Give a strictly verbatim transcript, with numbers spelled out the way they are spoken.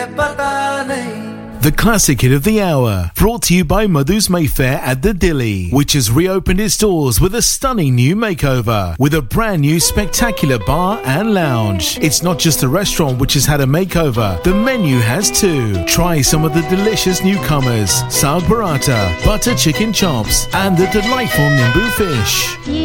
पता नहीं. The classic hit of the hour, brought to you by Madhu's Mayfair at the Dilly, which has reopened its doors with a stunning new makeover, with a brand new spectacular bar and lounge. It's not just the restaurant which has had a makeover, the menu has too. Try some of the delicious newcomers, saag paratha, butter chicken chops, and the delightful nimbu fish.